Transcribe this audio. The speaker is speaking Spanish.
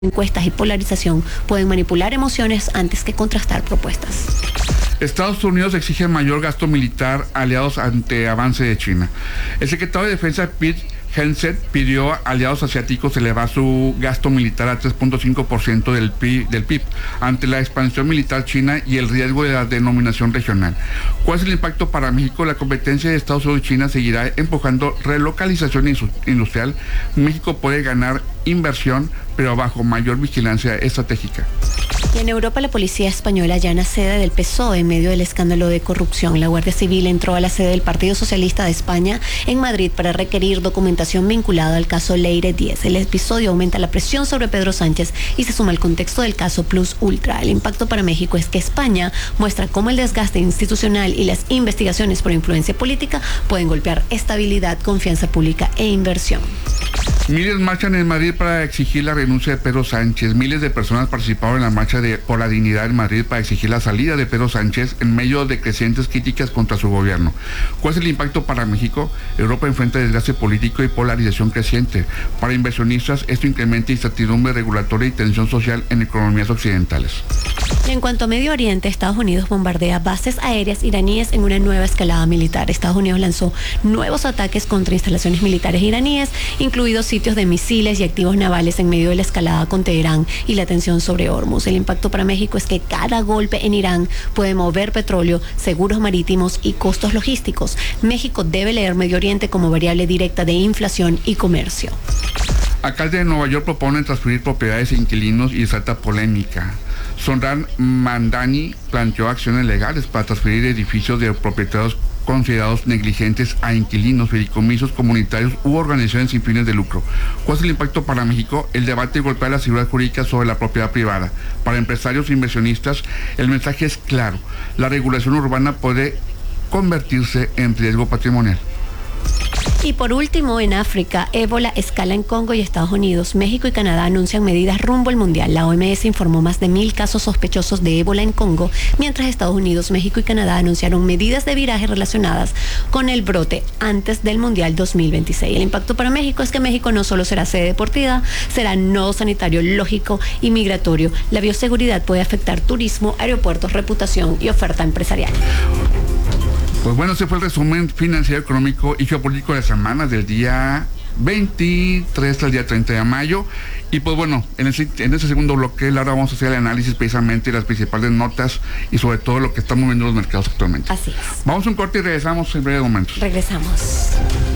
encuestas y polarización pueden manipular emociones antes que contrastar propuestas. Estados Unidos exige mayor gasto militar aliados ante avance de China. El secretario de Defensa Pete Hegseth pidió a aliados asiáticos elevar su gasto militar a 3.5% del PIB ante la expansión militar china y el riesgo de la denominación regional. ¿Cuál es el impacto para México? La competencia de Estados Unidos y China seguirá empujando relocalización industrial. México puede ganar inversión, pero bajo mayor vigilancia estratégica. Y en Europa, la policía española allana sede del PSOE en medio del escándalo de corrupción. La Guardia Civil entró a la sede del Partido Socialista de España en Madrid para requerir documentación vinculada al caso Leire 10. El episodio aumenta la presión sobre Pedro Sánchez y se suma al contexto del caso Plus Ultra. El impacto para México es que España muestra cómo el desgaste institucional y las investigaciones por influencia política pueden golpear estabilidad, confianza pública e inversión. Miles marchan en Madrid para exigir la renuncia de Pedro Sánchez. Miles de personas participaron en la marcha por la dignidad en Madrid para exigir la salida de Pedro Sánchez en medio de crecientes críticas contra su gobierno. ¿Cuál es el impacto para México? Europa enfrenta desgaste político y polarización creciente. Para inversionistas, esto incrementa incertidumbre regulatoria y tensión social en economías occidentales. Y en cuanto a Medio Oriente, Estados Unidos bombardea bases aéreas iraníes en una nueva escalada militar. Estados Unidos lanzó nuevos ataques contra instalaciones militares iraníes, incluidos sitios de misiles y activos navales en medio de la escalada con Teherán y la tensión sobre Hormuz. El impacto para México es que cada golpe en Irán puede mover petróleo, seguros marítimos y costos logísticos. México debe leer Medio Oriente como variable directa de inflación y comercio. Alcalde de Nueva York propone transferir propiedades a inquilinos y desata polémica. Sondran Mandani planteó acciones legales para transferir edificios de propietarios considerados negligentes a inquilinos, fideicomisos comunitarios u organizaciones sin fines de lucro. ¿Cuál es el impacto para México? El debate golpea la seguridad jurídica sobre la propiedad privada. Para empresarios e inversionistas, el mensaje es claro. La regulación urbana puede convertirse en riesgo patrimonial. Y por último, en África, ébola escala en Congo y Estados Unidos. México y Canadá anuncian medidas rumbo al mundial. La OMS informó más de 1,000 casos sospechosos de ébola en Congo, mientras Estados Unidos, México y Canadá anunciaron medidas de viraje relacionadas con el brote antes del mundial 2026. El impacto para México es que México no solo será sede deportiva, será nodo sanitario, lógico y migratorio. La bioseguridad puede afectar turismo, aeropuertos, reputación y oferta empresarial. Pues bueno, ese fue el resumen financiero, económico y geopolítico de la semana del día 23 al día 30 de mayo. Y pues bueno, en ese segundo bloque, ahora vamos a hacer el análisis precisamente de las principales notas y sobre todo lo que están moviendo los mercados actualmente. Así es. Vamos a un corte y regresamos en breves momentos. Regresamos.